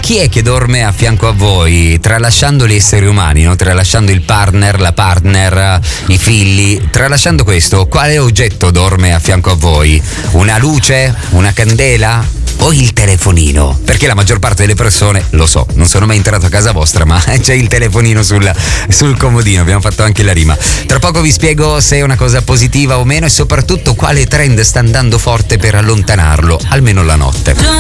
chi è che dorme a fianco a voi, tralasciando gli esseri umani, no? Tralasciando il partner, la partner, i figli, tralasciando questo, quale oggetto dorme a fianco a voi? Una luce? Una candela? O il telefonino? Perché la maggior parte delle persone, lo so, non sono mai entrato a casa vostra, ma c'è il telefonino sul comodino, abbiamo fatto anche la rima. Tra poco vi spiego se è una cosa positiva o meno e soprattutto quale trend sta andando forte per allontanarlo, almeno la notte.